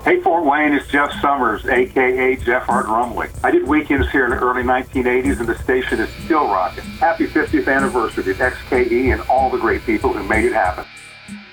Hey, Fort Wayne, it's Jeff Summers, a.k.a. Jeff Hart Rumley. I did weekends here in the early 1980s, and the station is still rocking. Happy 50th anniversary to XKE and all the great people who made it happen.